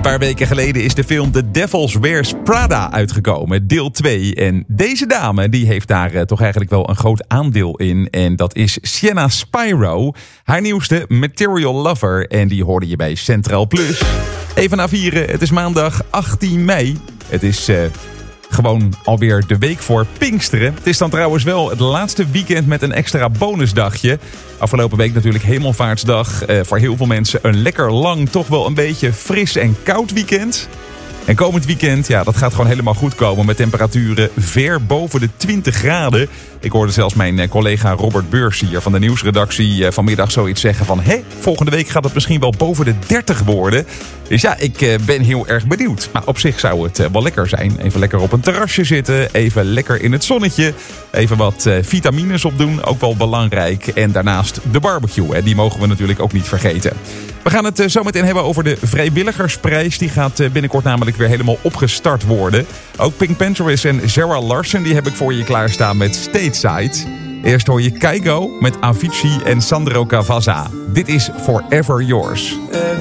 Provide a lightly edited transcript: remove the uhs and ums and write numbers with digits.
paar weken geleden is de film The Devil Wears Prada uitgekomen, deel 2. En deze dame die heeft daar toch eigenlijk wel een groot aandeel in. En dat is Sienna Spiro, haar nieuwste Material Lover. En die hoorde je bij Centraal Plus. Even na vieren, het is maandag 18 mei. Het is gewoon alweer de week voor Pinksteren. Het is dan trouwens wel het laatste weekend met een extra bonusdagje. Afgelopen week natuurlijk Hemelvaartsdag. Voor heel veel mensen een lekker lang, toch wel een beetje fris en koud weekend. En komend weekend, ja, dat gaat gewoon helemaal goed komen met temperaturen ver boven de 20 graden. Ik hoorde zelfs mijn collega Robert Beurs hier van de nieuwsredactie vanmiddag zoiets zeggen van... volgende week gaat het misschien wel boven de 30 worden. Dus ja, ik ben heel erg benieuwd. Maar op zich zou het wel lekker zijn. Even lekker op een terrasje zitten, even lekker in het zonnetje. Even wat vitamines opdoen, ook wel belangrijk. En daarnaast de barbecue, die mogen we natuurlijk ook niet vergeten. We gaan het zo meteen hebben over de vrijwilligersprijs. Die gaat binnenkort namelijk weer helemaal opgestart worden. Ook Pink Pantheress en Zara Larsson die heb ik voor je klaarstaan met Stateside. Eerst hoor je Kygo met Avicii en Sandro Cavazza. Dit is Forever Yours. And